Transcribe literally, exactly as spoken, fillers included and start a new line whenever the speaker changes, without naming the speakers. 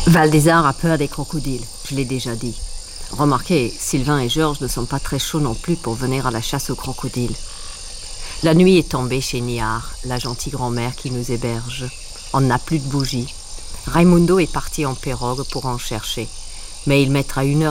Valdésar a peur des crocodiles, je l'ai déjà dit. Remarquez, Sylvain et Georges ne sont pas très chauds non plus pour venir à la chasse aux crocodiles. La nuit est tombée chez Niar, la gentille grand-mère qui nous héberge. On n'a plus de bougies. Raimundo est parti en pirogue pour en chercher, mais il mettra une heure